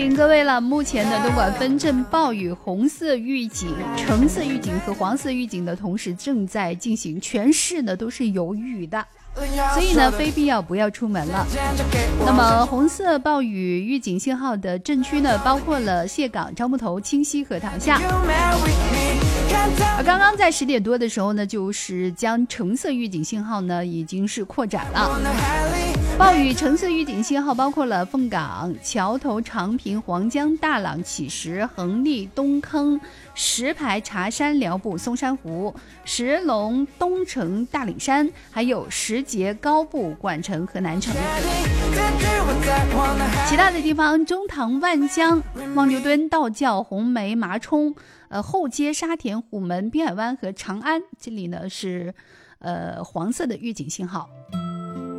醒各位了，目前的东莞分镇暴雨红色预警、橙色预警和黄色预警的同时正在进行，全市呢都是有雨的，所以呢非必要不要出门了。那么红色暴雨预警信号的镇区呢，包括了蟹港、樟木头、清溪和塘下。而刚刚在10点多的时候呢，就是将橙色预警信号呢已经是扩展了。暴雨橙色预警信号包括了凤岗、桥头、长平、黄江、大朗、乞石、横沥、东坑、石牌、茶山、寮步、松山湖、石龙、东城、大岭山，还有石碣、高步、莞城和南城。其他的地方，中塘、万江、望牛墩、道教、红梅、麻冲、后街、沙田、虎门、滨海湾和长安，这里呢是黄色的预警信号。